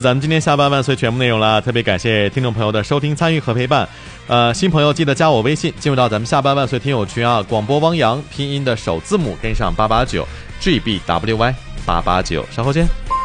咱们今天下班万岁全部内容了，特别感谢听众朋友的收听、参与和陪伴。新朋友记得加我微信，进入到咱们下班万岁听友群啊，广播汪洋拼音的首字母跟上889 GBWY 889，稍后见。